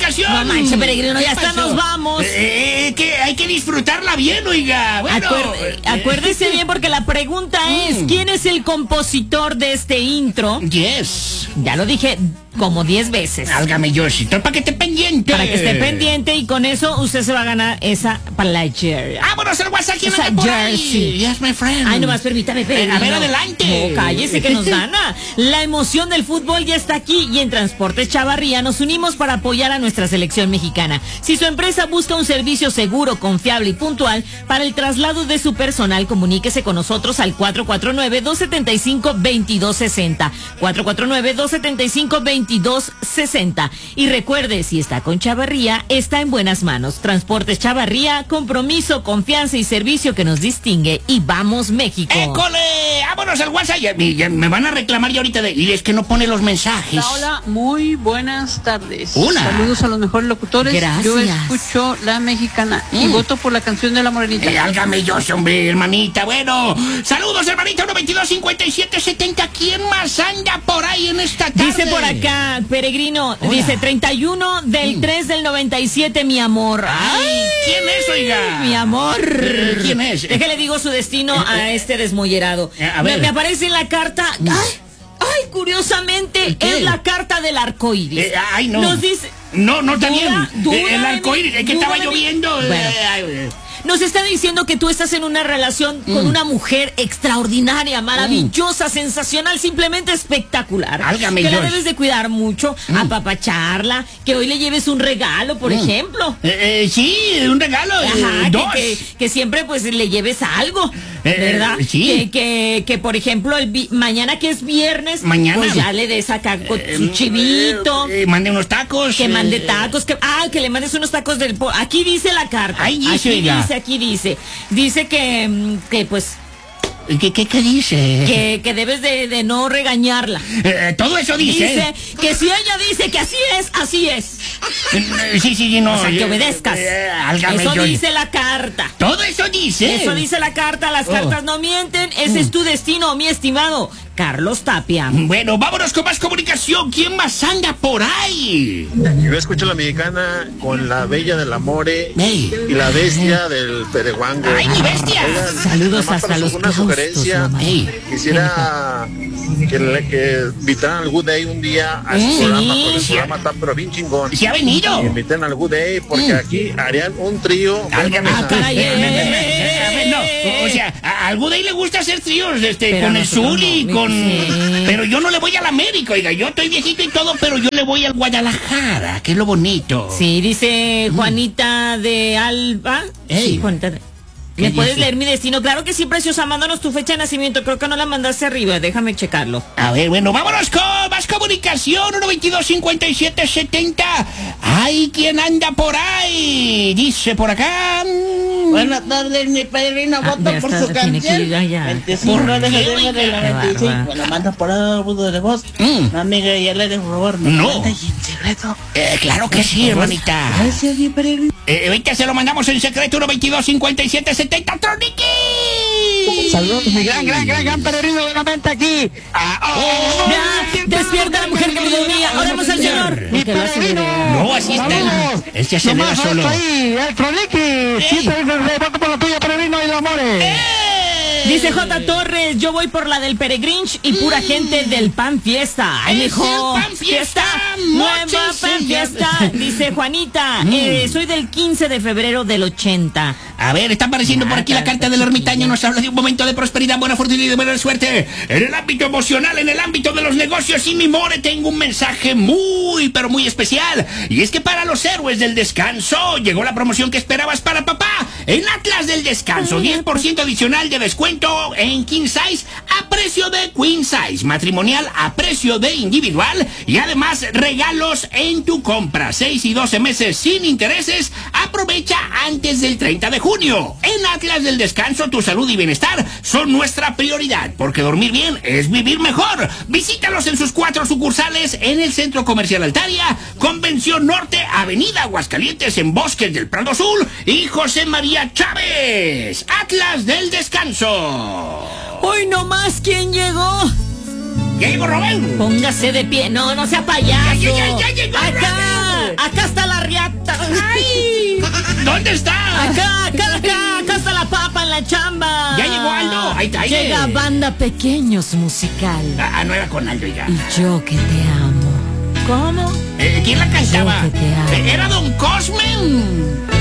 comunicación. No manches, Peregrino, ya hasta nos vamos. Que hay que disfrutarla bien, oiga. Bueno, acuérdese bien porque la pregunta es, ¿quién es el compositor de este intro? Yes. Ya lo dije como 10 veces. Álgame, Yosito, para que esté pendiente. Para que esté pendiente y con eso usted se va a ganar esa playera. ¡Vámonos al WhatsApp! ¿Quién anda por jersey. ahí? Yes, my friend. Ay, nomás permítame, Peregrino. A ver, adelante. No, cállese que nos gana. La emoción del fútbol ya está aquí y en Transportes Chavarría nos unimos para apoyar a nuestra selección mexicana. Si su empresa busca un servicio seguro, confiable y puntual para el traslado de su personal, comuníquese con nosotros al 449-275-2260. 449-275-2260. Y recuerde, si está con Chavarría, está en buenas manos. Transportes Chavarría, compromiso, confianza y servicio que nos distingue. Y vamos, México. ¡École! ¡Vámonos al WhatsApp! Ya me van a reclamar ya ahorita y es que no pone los mensajes. Hola, muy buenas tardes. Hola. Saludos a los mejores locutores. Gracias. Yo escucho La Mexicana y voto por la canción de La Morenita. Álgame yo, hombre, hermanita. Bueno, saludos, hermanita. 122-57-70. ¿Quién más anda por ahí en esta tarde? Dice por acá, Peregrino, Hola. dice 31 del 3 del 97, mi amor. Ay, ¿quién es, oiga? Mi amor. ¿Quién es? Déjale digo su destino a este desmollerado. A ver. Me aparece en la carta. Ay, curiosamente, ¿Qué? es la carta del arcoíris. Ay, no. Nos dice. No, también. Dura El de arcoíris, es que dura estaba de lloviendo. Bueno. Nos está diciendo que tú estás en una relación con una mujer extraordinaria, maravillosa, sensacional, simplemente espectacular. Álgame, que la George. debes de cuidar mucho, apapacharla, que hoy le lleves un regalo, por ejemplo. Sí, un regalo. Ajá, dos. que siempre pues le lleves algo, ¿verdad? Sí. Que por ejemplo mañana que es viernes, Mañana. pues ya le des acá con su chivito. Mande unos tacos. Que mande tacos, que le mandes unos tacos del aquí dice la carta. Ahí dice, oiga. Aquí dice que pues ¿Qué dice? que debes de no regañarla. Todo eso dice. Dice que si ella dice que así es. Sí, no. O sea, que obedezcas. Álgame, Eso yo. dice la carta. Todo eso dice. Eso dice la carta, las cartas no mienten, ese es tu destino, mi estimado Carlos Tapia. Bueno, vámonos con más comunicación. ¿Quién más anda por ahí? Yo escucho La Mexicana con La Bella del Amore Ey. y La Bestia del Pereguango. ¡Ay, mi bestia! Oigan, Saludos nada más hasta para los una claustros, sugerencia. mamá. Ey. Quisiera que invitaran al Good Day un día a su programa, porque el programa está pero bien chingón. ¿Se ha venido? Que inviten al Good Day porque aquí harían un trío. Álgame. caray, No, o sea, a algún ahí le gusta hacer tríos, Pero con a el nosotros Zuli, no, con... sí. Pero yo no le voy al América, oiga, yo estoy viejito y todo, pero yo le voy al Guadalajara, que es lo bonito. Sí, dice Juanita de Alba. Ey. Sí, Juanita de... ¿Me ¿Qué puedes dice? leer mi destino? Claro que sí, preciosa, mándanos tu fecha de nacimiento. Creo que no la mandaste arriba, déjame checarlo. A ver, bueno, vámonos con más comunicación, 122-57-70. ¡Ay, quién anda por ahí! Dice por acá... Buenas tardes, mi padrino. Voto ya por está, su tiene que canción. ir ya. 25 ¿Por de qué, febrero de la oiga? 25. Qué Me lo manda por audio de voz. No, amiga, ya le dejo, por favor. Me No. manda y en secreto. Claro que sí, hermanita. Gracias, mi padrino. Ahorita se lo mandamos en secreto, 122-57-70. ¡Troniqui! Saludos, mi gran peregrino nuevamente aquí. Ya, despierta la mujer que me dormía. Oremos al Señor. Mi Que lo hace peregrino. bien. No, así está. Vamos. Él se acelera Nomás solo. falta ahí, el Troniqui. Siempre voto por la tuya, peregrino y de amores. Dice J. Torres, yo voy por la del Peregrinch y pura gente del Pan Fiesta. Ay, ¡Es mijo, el Pan Fiesta! nueva ¡Móchense! Pan Fiesta. Dice Juanita, soy del 15 de febrero del 80. A ver, está apareciendo por aquí la carta del ermitaño. Nos habla de un momento de prosperidad, buena fortuna y de buena suerte. En el ámbito emocional, en el ámbito de los negocios y mi more, tengo un mensaje muy, pero muy especial. Y es que para los héroes del descanso, llegó la promoción que esperabas para papá. En Atlas del Descanso, 10% adicional de descuento en King Size a precio de Queen Size. Matrimonial a precio de individual. Y además, regalos en tu compra. 6 y 12 meses sin intereses. Aprovecha antes del 30 de junio. En Atlas del Descanso, tu salud y bienestar son nuestra prioridad, porque dormir bien es vivir mejor. Visítalos en sus 4 sucursales en el Centro Comercial Altaria, Convención Norte, Avenida Aguascalientes en Bosques del Prado Sur y José María Chávez. Atlas del Descanso. Hoy nomás, ¿quién llegó? ¿Ya llegó Rubén? Póngase de pie. No sea payaso. Ya llegó Acá, Acá está la riata. ¡Ay! ¿Dónde está? Acá está la papa en la chamba. Ya llegó Aldo. Ahí está. Llega Banda Pequeños Musical. No era con Aldo ya. Y yo que te amo. ¿Cómo? ¿Quién la cantaba? Yo que te amo. ¿Era Don Cosme?